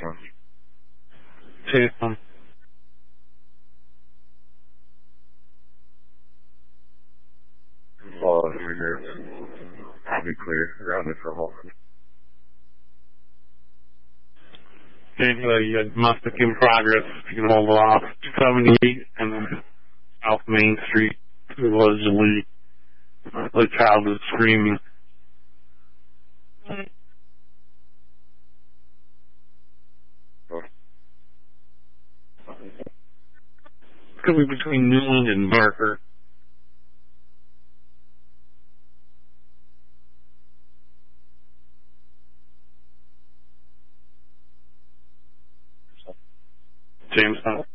Jason. Well, you're probably clear around it for a while. Anyway, you had Mustic in progress. You can hold off 78 and then South Main Street. Allegedly, the child is screaming. It's going to be between Newland and Barker. Jamestown.